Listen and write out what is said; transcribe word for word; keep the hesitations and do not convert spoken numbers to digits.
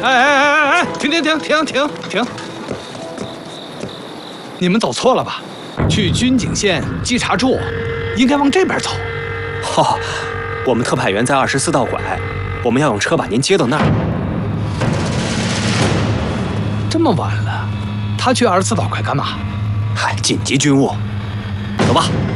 哎哎哎哎！停停停停停停！你们走错了吧？去军警县稽查处，应该往这边走。 哦，我们特派员在二十四道拐，我们要用车把您接到那儿。 这么晚了，他去二十四道拐干嘛？ 嗨，紧急军务，走吧。